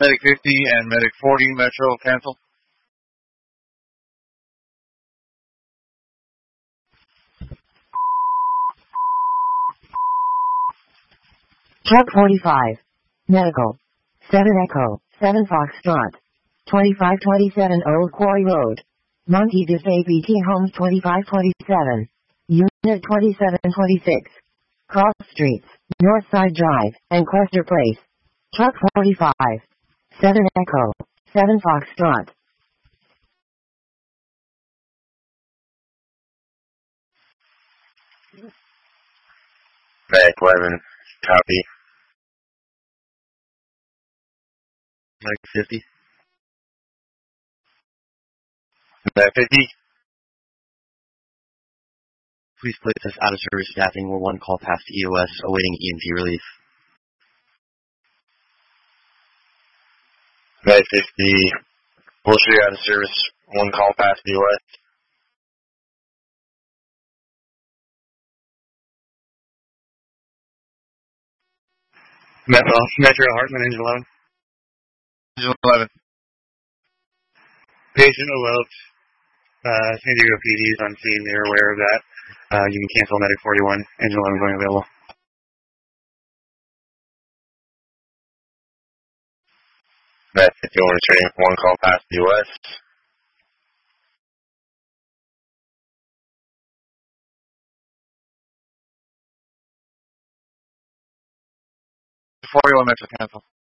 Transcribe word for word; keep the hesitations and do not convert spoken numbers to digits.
Medic fifty and Medic forty, Metro, cancel. Truck forty-five. Medical. seven Echo, seven Foxtrot. twenty-five twenty-seven Old Quarry Road. Monkey Dis A P T Homes twenty-five twenty-seven. Unit twenty-seven twenty-six. Cross Streets, Northside Drive, and Quester Place. Truck forty-five. seven Echo, seven Foxtrot. Medic eleven, copy. Medic fifty. Medic fifty. Please place us out of service staffing. We're one call past E O S, awaiting E M T relief. Medic fifty, bullshit out of service, one call past E O S. Metro, Metro Hartman, engine eleven. Engine eleven. Patient eloped. Uh, San Diego P D is on scene. They're aware of that. Uh, you can cancel Medic forty-one. Engine eleven going available. Medic fifty-one returning one call past U S. forty-one, Metro, cancel.